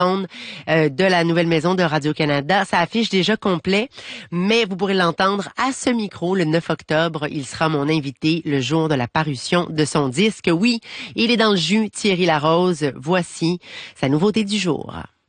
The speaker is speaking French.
de la nouvelle maison de Radio-Canada. Ça affiche déjà complet, mais vous pourrez l'entendre à ce micro le 9 octobre. Il sera mon invité le jour de la parution de son disque. Oui, il est dans le jus, Thierry Larose. Voici sa nouveauté du jour.